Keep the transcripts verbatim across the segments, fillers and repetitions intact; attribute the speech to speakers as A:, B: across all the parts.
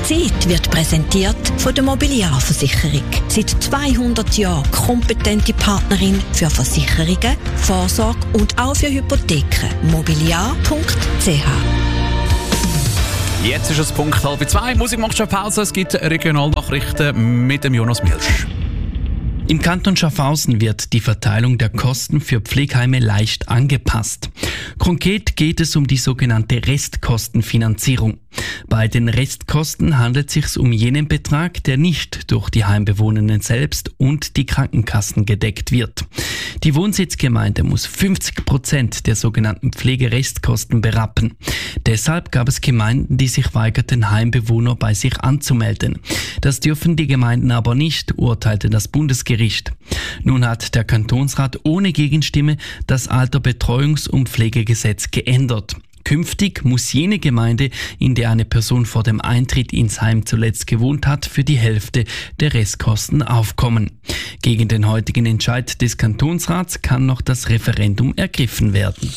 A: Zeit wird präsentiert von der Mobiliarversicherung. Seit zweihundert Jahren kompetente Partnerin für Versicherungen, Vorsorge und auch für Hypotheken. mobiliar punkt c h.
B: Jetzt ist es Punkt halb zwei. Musik macht schon Pause. Es gibt Regionalnachrichten mit dem Jonas Milsch.
C: Im Kanton Schaffhausen wird die Verteilung der Kosten für Pflegeheime leicht angepasst. Konkret geht es um die sogenannte Restkostenfinanzierung. Bei den Restkosten handelt es sich um jenen Betrag, der nicht durch die Heimbewohnenden selbst und die Krankenkassen gedeckt wird. Die Wohnsitzgemeinde muss fünfzig Prozent der sogenannten Pflegerestkosten berappen. Deshalb gab es Gemeinden, die sich weigerten, Heimbewohner bei sich anzumelden. Das dürfen die Gemeinden aber nicht, urteilte das Bundesgericht. Nun hat der Kantonsrat ohne Gegenstimme das Alterbetreuungs- und Pflegegesetz geändert. Künftig muss jene Gemeinde, in der eine Person vor dem Eintritt ins Heim zuletzt gewohnt hat, für die Hälfte der Restkosten aufkommen. Gegen den heutigen Entscheid des Kantonsrats kann noch das Referendum ergriffen werden.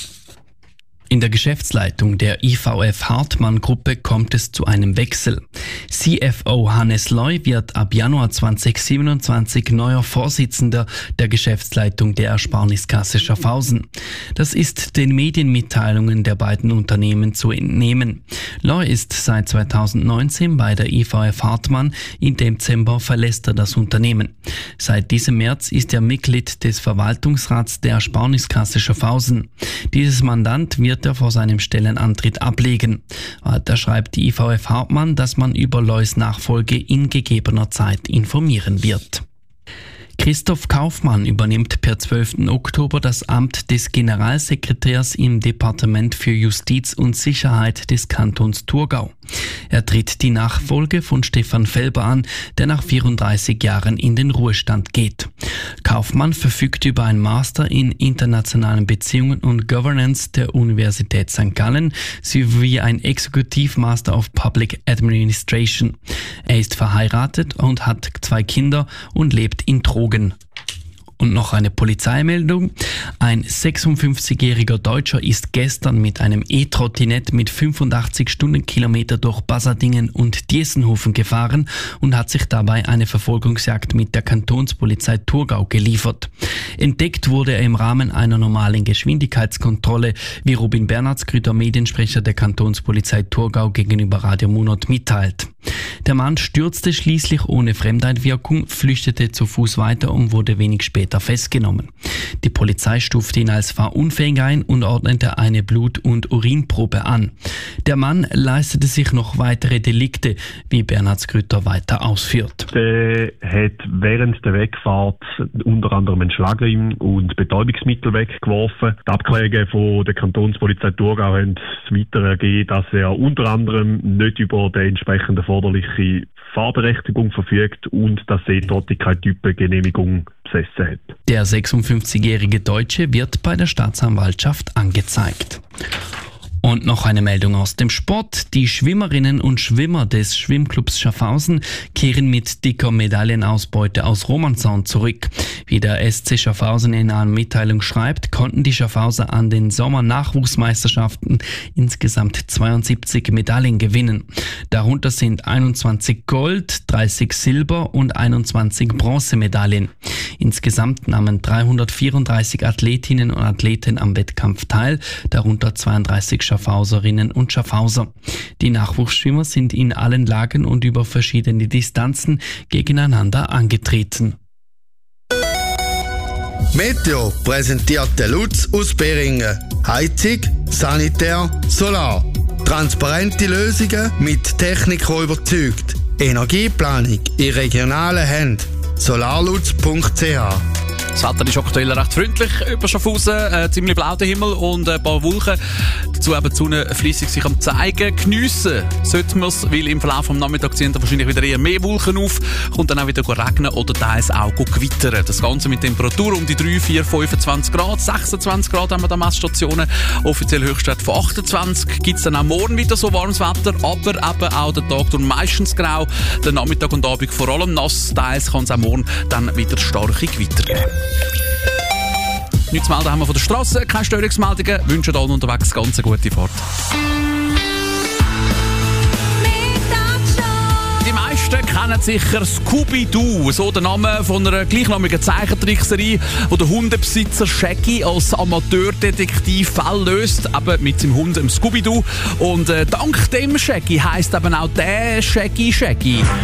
C: In der Geschäftsleitung der I V F Hartmann Gruppe kommt es zu einem Wechsel. C F O Hannes Loy wird ab Januar zweitausendsiebenundzwanzig neuer Vorsitzender der Geschäftsleitung der Ersparniskasse Schaffhausen. Das ist den Medienmitteilungen der beiden Unternehmen zu entnehmen. Loy ist seit zweitausendneunzehn bei der I V F Hartmann, im Dezember verlässt er das Unternehmen. Seit diesem März ist er Mitglied des Verwaltungsrats der Ersparniskasse Schaffhausen. Dieses Mandant wird er vor seinem Stellenantritt ablegen. Da schreibt die I V F Hartmann, dass man über Loys Nachfolge in gegebener Zeit informieren wird. Christoph Kaufmann übernimmt per zwölften Oktober das Amt des Generalsekretärs im Departement für Justiz und Sicherheit des Kantons Thurgau. Er tritt die Nachfolge von Stefan Felber an, der nach vierunddreißig Jahren in den Ruhestand geht. Kaufmann verfügt über einen Master in internationalen Beziehungen und Governance der Universität Sankt Gallen sowie ein Executive Master of Public Administration. Er ist verheiratet und hat zwei Kinder und lebt in Trogen. Und noch eine Polizeimeldung. Ein sechsundfünfzigjähriger Deutscher ist gestern mit einem E-Trottinett mit fünfundachtzig Stundenkilometer durch Basadingen und Diessenhofen gefahren und hat sich dabei eine Verfolgungsjagd mit der Kantonspolizei Thurgau geliefert. Entdeckt wurde er im Rahmen einer normalen Geschwindigkeitskontrolle, wie Robin Bernhardsgrüter, Mediensprecher der Kantonspolizei Thurgau, gegenüber Radio Munot mitteilt. Der Mann stürzte schließlich ohne Fremdeinwirkung, flüchtete zu Fuß weiter und wurde wenig später festgenommen. Die Polizei stufte ihn als fahrunfähig ein und ordnete eine Blut- und Urinprobe an. Der Mann leistete sich noch weitere Delikte, wie Bernhardsgrüter weiter ausführt.
D: Der hat während der Wegfahrt unter anderem einen Schlagring und Betäubungsmittel weggeworfen. Die Abklärungen von der Kantonspolizei Thurgau haben weiter ergeben, dass er unter anderem nicht über die entsprechende erforderliche Fahrberechtigung verfügt und dass er dort keine Typengenehmigung besessen hat.
C: Der sechsundfünfzigjährige Deutsche wird bei der Staatsanwaltschaft angezeigt. Und noch eine Meldung aus dem Sport. Die Schwimmerinnen und Schwimmer des Schwimmclubs Schaffhausen kehren mit dicker Medaillenausbeute aus Romanshorn zurück. Wie der S C Schaffhausen in einer Mitteilung schreibt, konnten die Schaffhauser an den Sommer-Nachwuchsmeisterschaften insgesamt zweiundsiebzig Medaillen gewinnen. Darunter sind einundzwanzig Gold-, dreißig Silber- und einundzwanzig Bronzemedaillen. Insgesamt nahmen dreihundertvierunddreißig Athletinnen und Athleten am Wettkampf teil, darunter zweiunddreißig Schaffhauserinnen und Schaffhauser. Die Nachwuchsschwimmer sind in allen Lagen und über verschiedene Distanzen gegeneinander angetreten.
E: Meteo präsentiert der Lutz aus Beringen. Heizung, Sanitär, Solar. Transparente Lösungen mit Technik überzeugt. Energieplanung in regionalen Händen. solarlutz punkt c h.
B: Das Wetter ist aktuell recht freundlich über Schaffhausen, äh, ziemlich blau der Himmel und ein paar Wolken. Dazu eben die Sonne fleissig sich am Zeigen. Geniessen sollten wir es, weil im Verlauf des Nachmittags ziehen da wahrscheinlich wieder eher mehr Wolken auf, kommt dann auch wieder regnen oder teils auch gewittern. Das Ganze mit Temperaturen um die drei, vier, fünfundzwanzig Grad, sechsundzwanzig Grad haben wir da Messstationen, offiziell Höchstwert von achtundzwanzig. Gibt es dann auch morgen wieder so warmes Wetter, aber eben auch der Tag durch meistens grau, der Nachmittag und Abend vor allem nass, teils kann es auch morgen dann wieder starke Gewitter geben. Nichts zu melden haben wir von der Straße, keine Störungsmeldungen. Wünschen allen unterwegs eine ganz gute Fahrt.
F: Mittagsschau.
B: kennt sicher Scooby-Doo, so der Name von einer gleichnamigen Zeichentrickserie, wo der Hundebesitzer Shaggy als Amateurdetektiv Fälle löst, eben mit seinem Hund, dem Scooby-Doo. Und äh, dank dem Shaggy heisst eben auch der Shaggy Shaggy.